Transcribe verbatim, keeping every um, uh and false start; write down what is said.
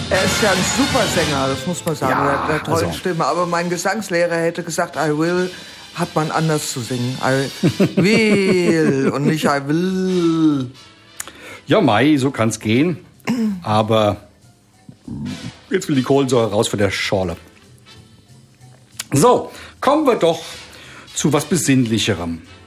Er ist ja ein super Sänger, das muss man sagen. Ja, er hat eine tolle also. Stimme. Aber mein Gesangslehrer hätte gesagt, I will, hat man anders zu singen. I will und nicht I will. Ja, Mai, so kann's gehen. Aber jetzt will die Kohlensäure raus von der Schorle. So, kommen wir doch zu was Besinnlicherem.